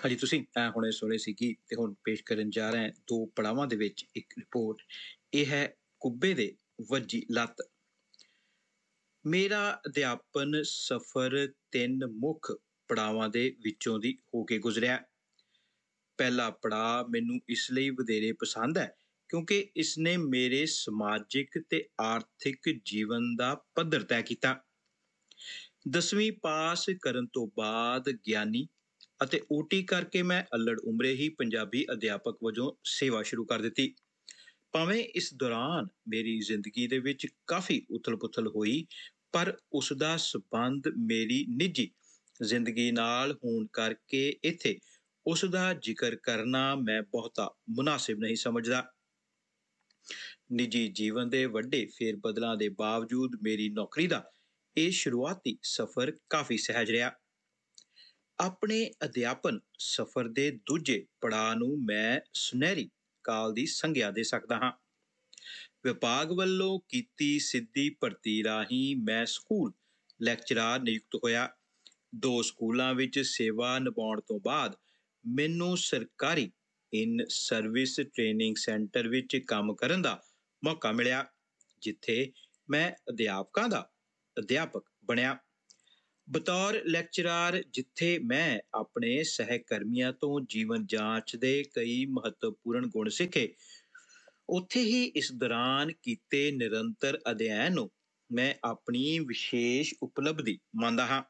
ਹਾਂਜੀ ਤੁਸੀਂ ਹੁਣੇ ਸੁਣੇ ਸੀ ਕਿ ਤੇ ਹੁਣ ਪੇਸ਼ ਕਰਨ ਜਾ ਰਹੇ ਹਾਂ ਦੋ ਪੜਾਵਾਂ ਦੇ ਵਿੱਚ ਇੱਕ ਰਿਪੋਰਟ। ਇਹ ਹੈ ਕੁੱਬੇ ਦੇ ਵੱਜੀ ਲੱਤ। ਮੇਰਾ ਅਧਿਆਪਨ ਸਫ਼ਰ ਤਿੰਨ ਮੁੱਖ ਪੜਾਵਾਂ ਦੇ ਵਿੱਚੋਂ ਦੀ ਹੋ ਕੇ ਗੁਜ਼ਰਿਆ। ਪਹਿਲਾ ਪੜਾਅ ਮੈਨੂੰ ਇਸ ਲਈ ਵਧੇਰੇ ਪਸੰਦ ਹੈ ਕਿਉਂਕਿ ਇਸਨੇ ਮੇਰੇ ਸਮਾਜਿਕ ਤੇ ਆਰਥਿਕ ਜੀਵਨ ਦਾ ਪੱਧਰ ਤੈਅ ਕੀਤਾ। 10ਵੀਂ ਪਾਸ ਕਰਨ ਤੋਂ ਬਾਅਦ ਗਿਆਨੀ ਅਤੇ ਓਟੀ ਕਰਕੇ ਮੈਂ ਅੱਲੜ ਉਮਰੇ ਹੀ ਪੰਜਾਬੀ ਅਧਿਆਪਕ ਵਜੋਂ ਸੇਵਾ ਸ਼ੁਰੂ ਕਰ ਦਿੱਤੀ। ਭਾਵੇਂ ਇਸ ਦੌਰਾਨ ਮੇਰੀ ਜ਼ਿੰਦਗੀ ਦੇ ਵਿੱਚ ਕਾਫੀ ਉਥਲ-ਪੁਥਲ ਹੋਈ, ਪਰ ਉਸ ਦਾ ਸਬੰਧ ਮੇਰੀ ਨਿੱਜੀ ਜ਼ਿੰਦਗੀ ਨਾਲ ਹੋਣ ਕਰਕੇ ਇੱਥੇ ਉਸ ਦਾ ਜ਼ਿਕਰ ਕਰਨਾ ਮੈਂ ਬਹੁਤਾ ਮੁਨਾਸਿਬ ਨਹੀਂ ਸਮਝਦਾ। ਨਿੱਜੀ ਜੀਵਨ ਦੇ ਵੱਡੇ ਫੇਰ-ਬਦਲਾਂ ਦੇ ਬਾਵਜੂਦ ਮੇਰੀ ਨੌਕਰੀ ਦਾ ਇਹ ਸ਼ੁਰੂਆਤੀ ਸਫ਼ਰ ਕਾਫੀ ਸਹਿਜ ਰਿਹਾ। ਆਪਣੇ ਅਧਿਆਪਨ ਸਫ਼ਰ ਦੇ ਦੂਜੇ ਪੜਾਅ ਨੂੰ ਮੈਂ ਸੁਨਹਿਰੀ ਕਾਲ ਦੀ ਸੰਗਿਆ ਦੇ ਸਕਦਾ ਹਾਂ। ਵਿਭਾਗ ਵੱਲੋਂ ਕੀਤੀ ਸਿੱਧੀ ਭਰਤੀ ਰਾਹੀਂ ਮੈਂ ਸਕੂਲ ਲੈਕਚਰਾਰ ਨਿਯੁਕਤ ਹੋਇਆ। 2 ਸਕੂਲਾਂ ਵਿੱਚ ਸੇਵਾ ਨਿਭਾਉਣ ਤੋਂ ਬਾਅਦ ਮੈਨੂੰ ਸਰਕਾਰੀ ਇਨ ਸਰਵਿਸ ਟ੍ਰੇਨਿੰਗ ਸੈਂਟਰ ਵਿੱਚ ਕੰਮ ਕਰਨ ਦਾ ਮੌਕਾ ਮਿਲਿਆ, ਜਿੱਥੇ ਮੈਂ ਅਧਿਆਪਕਾਂ ਦਾ ਅਧਿਆਪਕ ਬਣਿਆ। ਬਤੌਰ ਲੈਕਚਰਾਰ ਜਿੱਥੇ ਮੈਂ ਆਪਣੇ ਸਹਿਕਰਮੀਆਂ ਤੋਂ ਜੀਵਨ ਜਾਂਚ ਦੇ ਕਈ ਮਹੱਤਵਪੂਰਨ ਗੁਣ ਸਿੱਖੇ, ਉੱਥੇ ਹੀ ਇਸ ਦੌਰਾਨ ਕੀਤੇ ਨਿਰੰਤਰ ਅਧਿਐਨ ਨੂੰ ਮੈਂ ਆਪਣੀ ਵਿਸ਼ੇਸ਼ ਉਪਲਬਧੀ ਮੰਨਦਾ ਹਾਂ।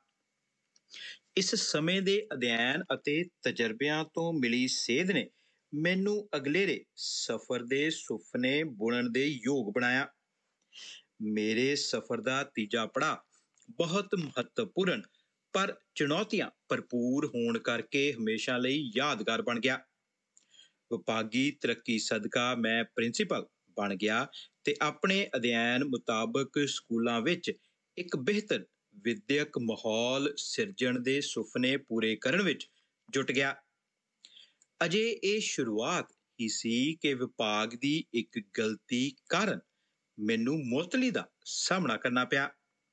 ਇਸ ਸਮੇਂ ਦੇ ਅਧਿਐਨ ਅਤੇ ਤਜਰਬਿਆਂ ਤੋਂ ਮਿਲੀ ਸੇਧ ਨੇ ਮੈਨੂੰ ਅਗਲੇਰੇ ਸਫ਼ਰ ਦੇ ਸੁਪਨੇ ਬੁਣਨ ਦੇ ਯੋਗ ਬਣਾਇਆ। ਮੇਰੇ ਸਫ਼ਰ ਦਾ ਤੀਜਾ ਪੜਾਅ ਬਹੁਤ ਮਹੱਤਵਪੂਰਨ ਪਰ ਚੁਣੌਤੀਆਂ ਭਰਪੂਰ ਹੋਣ ਕਰਕੇ ਹਮੇਸ਼ਾ ਲਈ ਯਾਦਗਾਰ ਬਣ ਗਿਆ। ਵਿਭਾਗੀ ਤਰੱਕੀ ਸਦਕਾ ਮੈਂ ਪ੍ਰਿੰਸੀਪਲ ਬਣ ਗਿਆ ਤੇ ਆਪਣੇ ਅਧਿਐਨ ਮੁਤਾਬਕ ਸਕੂਲਾਂ ਵਿੱਚ ਇੱਕ ਬਿਹਤਰ ਵਿਦਿਅਕ ਮਾਹੌਲ ਸਿਰਜਣ ਦੇ ਸੁਪਨੇ ਪੂਰੇ ਕਰਨ ਵਿੱਚ ਜੁਟ ਗਿਆ। ਅਜੇ ਇਹ ਸ਼ੁਰੂਆਤ ਹੀ ਸੀ ਕਿ ਵਿਭਾਗ ਦੀ ਇੱਕ ਗਲਤੀ ਕਾਰਨ ਮੈਨੂੰ ਮੁਅੱਤਲੀ ਦਾ ਸਾਹਮਣਾ ਕਰਨਾ ਪਿਆ।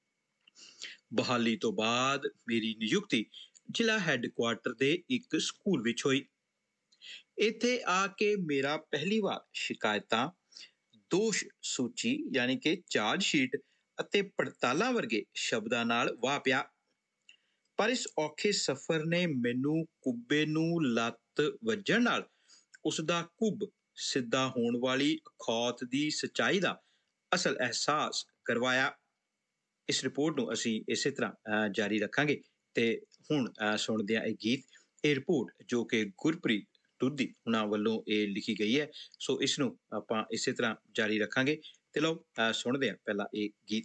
ਬਹਾਲੀ ਤੋਂ ਬਾਅਦ ਮੇਰੀ ਨਿਯੁਕਤੀ ਜ਼ਿਲ੍ਹਾ ਹੈੱਡਕੁਆਰਟਰ ਦੇ ਇੱਕ ਸਕੂਲ ਵਿੱਚ ਹੋਈ। ਇੱਥੇ ਆ ਕੇ ਮੇਰਾ ਪਹਿਲੀ ਵਾਰ ਸ਼ਿਕਾਇਤਾਂ, ਦੋਸ਼ ਸੂਚੀ ਯਾਨੀ ਕਿ ਚਾਰਜ ਸ਼ੀਟ ਅਤੇ ਪੜਤਾਲਾਂ ਵਰਗੇ ਸ਼ਬਦਾਂ ਨਾਲ ਵਾਹ ਪਿਆ। ਪਰ ਇਸ ਔਖੇ ਸਫ਼ਰ ਨੇ ਮੈਨੂੰ ਕੁੱਬੇ ਨੂੰ ਲੱਤ ਵੱਜਣ ਨਾਲ ਉਸ ਦਾ ਕੁੱਬ ਸਿੱਧਾ ਹੋਣ ਵਾਲੀ ਅਖੌਤ ਦੀ ਸੱਚਾਈ ਦਾ ਅਸਲ ਅਹਿਸਾਸ ਕਰਵਾਇਆ। ਇਸ ਰਿਪੋਰਟ ਨੂੰ ਅਸੀਂ ਇਸੇ ਤਰ੍ਹਾਂ ਜਾਰੀ ਰੱਖਾਂਗੇ ਤੇ ਹੁਣ ਸੁਣਦੇ ਹਾਂ ਇਹ ਗੀਤ। ਇਹ ਰਿਪੋਰਟ ਜੋ ਕਿ ਗੁਰਪ੍ਰੀਤ ਦੁੱਧੀ ਉਹਨਾਂ ਵੱਲੋਂ ਇਹ ਲਿਖੀ ਗਈ ਹੈ, ਸੋ ਇਸ ਨੂੰ ਆਪਾਂ ਇਸੇ ਤਰ੍ਹਾਂ ਜਾਰੀ ਰੱਖਾਂਗੇ ਤੇ ਲਓ ਸੁਣਦੇ ਹਾਂ ਪਹਿਲਾਂ ਇਹ ਗੀਤ।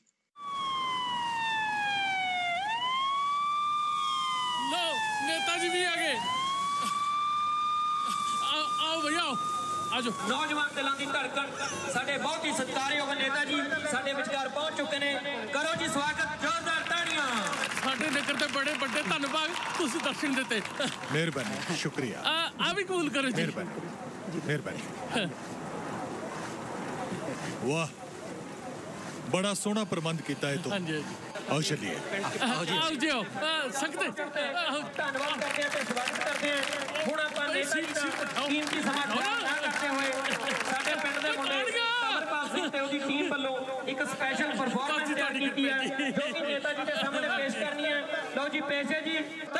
नेता जी भी आ गए। आओ भैया आओ, आजो। नौजवान दिलों की धड़कन साडे बहुत ही सत्कारयोग नेता जी साडे विचकार पहुंच चुके ने। करो जी स्वागत, जोरदार ताड़ियां। साडे नगर ते बड़े बड़े धन्नवाद तुसीं दर्शन दिते। मेहरबानी, शुक्रिया। आ भी कबूल करो जी। मेहरबानी। वाह, बड़ा सोहना प्रबंध किया है तो। हाँ जी आओ चलिए। आओ जी आओ, सकते धन्यवाद करते हैं, स्वागत करते हैं। हुण आपां नेता जी दा कीमती समां करते हुए साडे पिंड दे मुंडे अमरपाल सिंह ते उहदी टीम ਵੱਲੋਂ ਇੱਕ ਸਪੈਸ਼ਲ ਪਰਫਾਰਮੈਂਸ ਤਿਆਰ ਕੀਤੀ ਹੈ ਜੋ ਕਿ नेता जी ਦੇ ਸਾਹਮਣੇ ਪੇਸ਼ ਕਰਨੀ ਹੈ। ਲਓ ਜੀ पेश है जी।